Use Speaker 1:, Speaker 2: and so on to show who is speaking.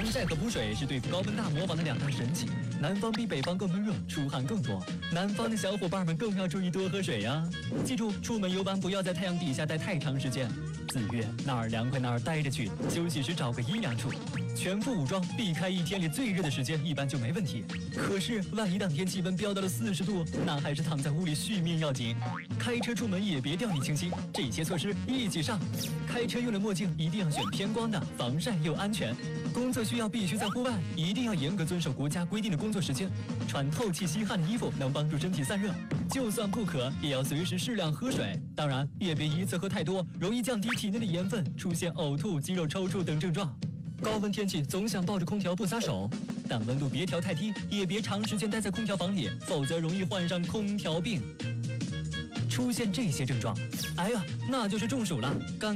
Speaker 1: 防晒和补水是对付高温大魔王的两大神器。南方比北方更闷热，出汗更多。南方的小伙伴们更要注意多喝水呀！记住，出门游玩不要在太阳底下待太长时间。自愿哪儿凉快哪儿待着去，休息时找个阴凉处。全副武装，避开一天里最热的时间，一般就没问题。可是万一当天气温飙到了40度，那还是躺在屋里续命要紧。开车出门也别掉以轻心，这些措施一起上。开车用的墨镜一定要选偏光的，防晒又安全。工作需要必须在户外，一定要严格遵守国家规定的工作时间。穿透气吸汗的衣服能帮助身体散热，就算不渴，也要随时适量喝水。当然，也别一次喝太多，容易降低体内的盐分，出现呕吐、肌肉抽搐等症状。高温天气总想抱着空调不撒手，但温度别调太低，也别长时间待在空调房里，否则容易患上空调病。出现这些症状，哎呀，那就是中暑了。